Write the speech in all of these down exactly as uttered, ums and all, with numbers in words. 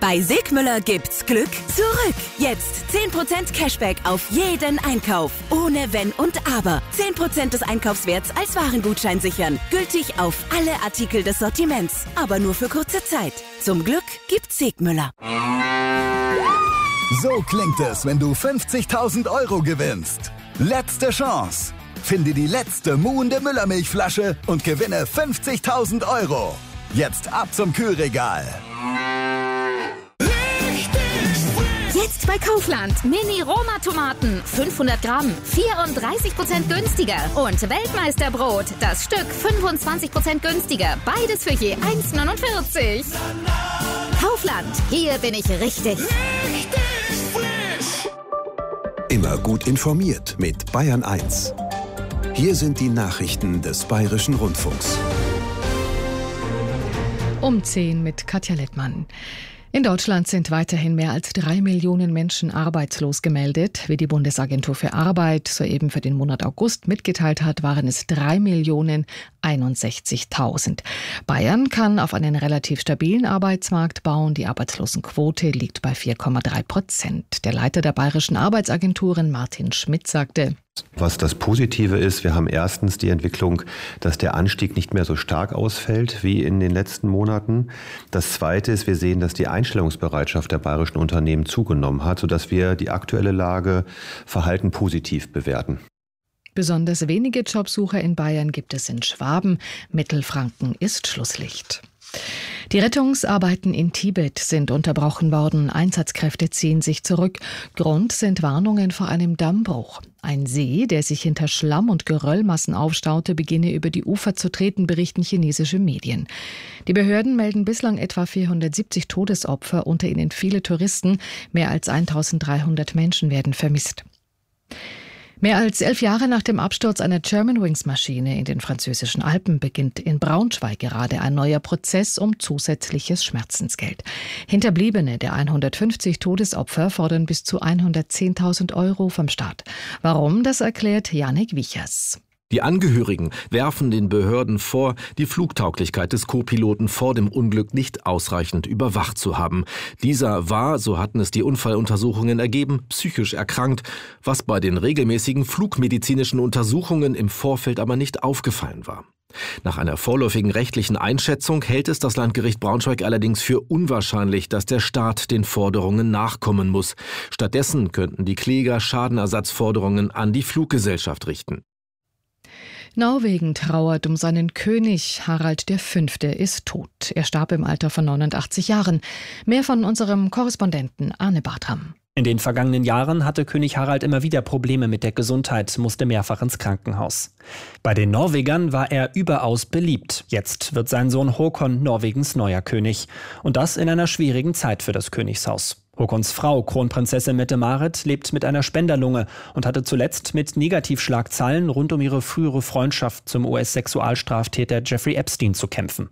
Bei Sigmüller gibt's Glück zurück. Jetzt zehn Prozent Cashback auf jeden Einkauf. Ohne Wenn und Aber. zehn Prozent des Einkaufswerts als Warengutschein sichern. Gültig auf alle Artikel des Sortiments. Aber nur für kurze Zeit. Zum Glück gibt's Sigmüller. So klingt es, wenn du fünfzigtausend Euro gewinnst. Letzte Chance. Finde die letzte muhende Müllermilchflasche und gewinne fünfzigtausend Euro. Jetzt ab zum Kühlregal. Jetzt bei Kaufland. Mini-Roma-Tomaten. fünfhundert Gramm. vierunddreißig Prozent günstiger. Und Weltmeisterbrot. Das Stück fünfundzwanzig Prozent günstiger. Beides für je eins neunundvierzig. Kaufland. Hier bin ich richtig. Richtig frisch. Immer gut informiert mit Bayern eins. Hier sind die Nachrichten des Bayerischen Rundfunks. Um zehn mit Katja Lettmann. In Deutschland sind weiterhin mehr als drei Millionen Menschen arbeitslos gemeldet. Wie die Bundesagentur für Arbeit soeben für den Monat August mitgeteilt hat, waren es drei Millionen einundsechzigtausend. Bayern kann auf einen relativ stabilen Arbeitsmarkt bauen. Die Arbeitslosenquote liegt bei vier Komma drei Prozent. Der Leiter der Bayerischen Arbeitsagenturen, Martin Schmidt, sagte: Was das Positive ist, wir haben erstens die Entwicklung, dass der Anstieg nicht mehr so stark ausfällt wie in den letzten Monaten. Das Zweite ist, wir sehen, dass die Einstellungsbereitschaft der bayerischen Unternehmen zugenommen hat, sodass wir die aktuelle Lage verhalten positiv bewerten. Besonders wenige Jobsucher in Bayern gibt es in Schwaben. Mittelfranken ist Schlusslicht. Die Rettungsarbeiten in Tibet sind unterbrochen worden. Einsatzkräfte ziehen sich zurück. Grund sind Warnungen vor einem Dammbruch. Ein See, der sich hinter Schlamm und Geröllmassen aufstaute, beginne über die Ufer zu treten, berichten chinesische Medien. Die Behörden melden bislang etwa vierhundertsiebzig Todesopfer, unter ihnen viele Touristen. Mehr als eintausenddreihundert Menschen werden vermisst. Mehr als elf Jahre nach dem Absturz einer Germanwings-Maschine in den französischen Alpen beginnt in Braunschweig gerade ein neuer Prozess um zusätzliches Schmerzensgeld. Hinterbliebene der hundertfünfzig Todesopfer fordern bis zu hundertzehntausend Euro vom Staat. Warum, das erklärt Janik Wichers. Die Angehörigen werfen den Behörden vor, die Flugtauglichkeit des Co-Piloten vor dem Unglück nicht ausreichend überwacht zu haben. Dieser war, so hatten es die Unfalluntersuchungen ergeben, psychisch erkrankt, was bei den regelmäßigen flugmedizinischen Untersuchungen im Vorfeld aber nicht aufgefallen war. Nach einer vorläufigen rechtlichen Einschätzung hält es das Landgericht Braunschweig allerdings für unwahrscheinlich, dass der Staat den Forderungen nachkommen muss. Stattdessen könnten die Kläger Schadenersatzforderungen an die Fluggesellschaft richten. Norwegen trauert um seinen König. Harald der Fünfte ist tot. Er starb im Alter von neunundachtzig Jahren. Mehr von unserem Korrespondenten Arne Bartram. In den vergangenen Jahren hatte König Harald immer wieder Probleme mit der Gesundheit, musste mehrfach ins Krankenhaus. Bei den Norwegern war er überaus beliebt. Jetzt wird sein Sohn Håkon Norwegens neuer König. Und das in einer schwierigen Zeit für das Königshaus. Håkons Frau, Kronprinzessin Mette-Marit, lebt mit einer Spenderlunge und hatte zuletzt mit Negativschlagzeilen rund um ihre frühere Freundschaft zum U S-Sexualstraftäter Jeffrey Epstein zu kämpfen.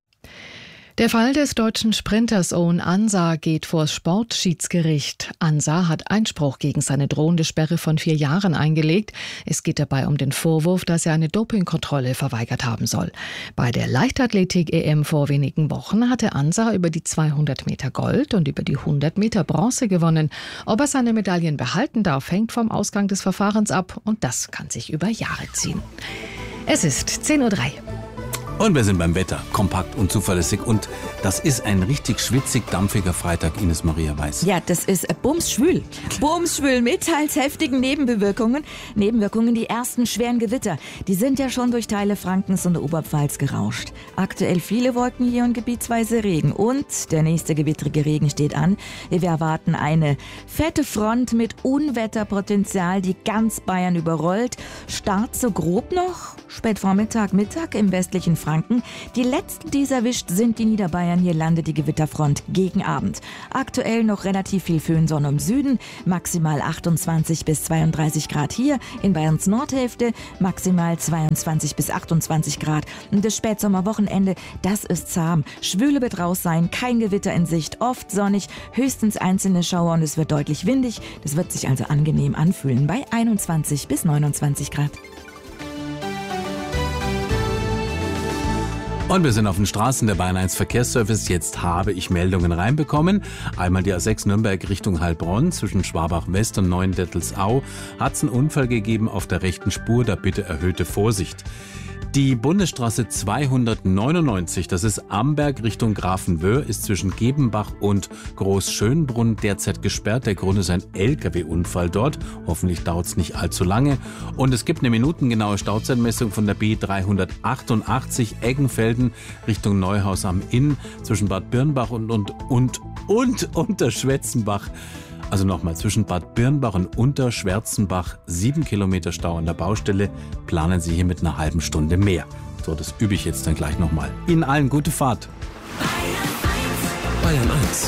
Der Fall des deutschen Sprinters Owen Ansah geht vors Sportschiedsgericht. Ansah hat Einspruch gegen seine drohende Sperre von vier Jahren eingelegt. Es geht dabei um den Vorwurf, dass er eine Dopingkontrolle verweigert haben soll. Bei der Leichtathletik-E M vor wenigen Wochen hatte Ansah über die zweihundert Meter Gold und über die hundert Meter Bronze gewonnen. Ob er seine Medaillen behalten darf, hängt vom Ausgang des Verfahrens ab und das kann sich über Jahre ziehen. Es ist zehn Uhr drei. Und wir sind beim Wetter, kompakt und zuverlässig. Und das ist ein richtig schwitzig, dampfiger Freitag, Ines Maria Weiß. Ja, das ist bumsschwül. Bumsschwül mit teils heftigen Nebenwirkungen. Nebenwirkungen, die ersten schweren Gewitter. Die sind ja schon durch Teile Frankens und der Oberpfalz gerauscht. Aktuell viele Wolken hier und gebietsweise Regen. Und der nächste gewittrige Regen steht an. Wir erwarten eine fette Front mit Unwetterpotenzial, die ganz Bayern überrollt. Start so grob noch, Spätvormittag, Mittag im westlichen Franken. Die letzten, die es erwischt, sind die Niederbayern. Hier landet die Gewitterfront gegen Abend. Aktuell noch relativ viel Föhnsonne im Süden, maximal achtundzwanzig bis zweiunddreißig Grad hier in Bayerns Nordhälfte, maximal zweiundzwanzig bis achtundzwanzig Grad. Und das Spätsommerwochenende, das ist zahm. Schwüle wird raus sein, kein Gewitter in Sicht, oft sonnig, höchstens einzelne Schauer und es wird deutlich windig. Das wird sich also angenehm anfühlen bei einundzwanzig bis neunundzwanzig Grad. Und wir sind auf den Straßen der Bayern eins Verkehrsservice. Jetzt habe ich Meldungen reinbekommen. Einmal die A sechs Nürnberg Richtung Heilbronn zwischen Schwabach West und Neuendettelsau hat es einen Unfall gegeben auf der rechten Spur. Da bitte erhöhte Vorsicht. Die Bundesstraße zweihundertneunundneunzig, das ist Amberg Richtung Grafenwöhr, ist zwischen Gebenbach und Großschönbrunn derzeit gesperrt. Der Grund ist ein L K W-Unfall dort. Hoffentlich dauert es nicht allzu lange. Und es gibt eine minutengenaue Stauzeitmessung von der B dreihundertachtundachtzig Eggenfelden Richtung Neuhaus am Inn zwischen Bad Birnbach und, und, und, und Unterschwetzenbach. Also nochmal, zwischen Bad Birnbach und Unterschwärzenbach sieben Kilometer Stau an der Baustelle, planen Sie hier mit einer halben Stunde mehr. So, das übe ich jetzt dann gleich nochmal. Ihnen allen gute Fahrt. Bayern eins.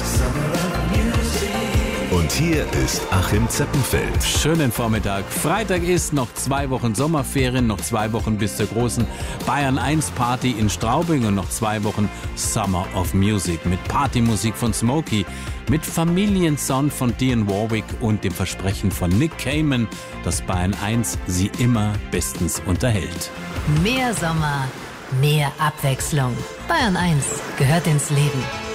Und hier ist Achim Zeppenfeld. Schönen Vormittag. Freitag ist noch zwei Wochen Sommerferien, noch zwei Wochen bis zur großen Bayern eins Party in Straubing und noch zwei Wochen Summer of Music mit Partymusik von Smokey, mit Familiensound von Dionne Warwick und dem Versprechen von Nick Cayman, dass Bayern eins sie immer bestens unterhält. Mehr Sommer, mehr Abwechslung. Bayern eins gehört ins Leben.